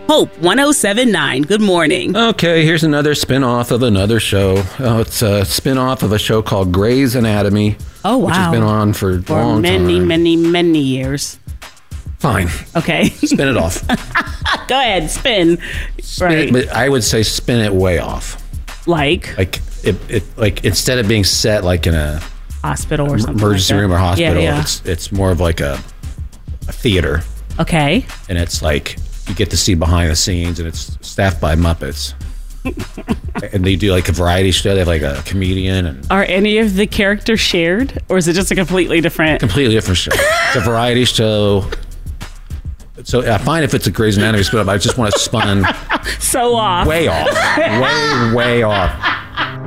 Hope 1079. Good morning. Okay, here's another spin-off of another show. It's a spin-off of a show called Grey's Anatomy. Oh, wow. Which has been on for a long many, time. many years. Fine. Okay. Spin it off. Go ahead, spin. Right. But I would say spin it way off. Like Like instead of being set like in a hospital or something. emergency room or hospital, Yeah. it's more of like a theater. Okay. And it's like you get to see behind the scenes, and it's staffed by Muppets. And they do like a variety show. They have like a comedian and Are any of the characters shared, or is it just a completely different show. It's a variety show. So I find if it's a Grey's Anatomy spin-off, I just want to spun so off? way off. Way off.